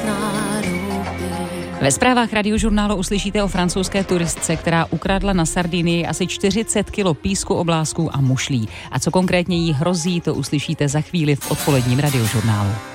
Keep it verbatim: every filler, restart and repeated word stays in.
Ve zprávách Radiožurnálu uslyšíte o francouzské turistce, která ukradla na Sardinii asi čtyřicet kilo písku, oblásků a mušlí. A co konkrétně jí hrozí, to uslyšíte za chvíli v odpoledním Radiožurnálu.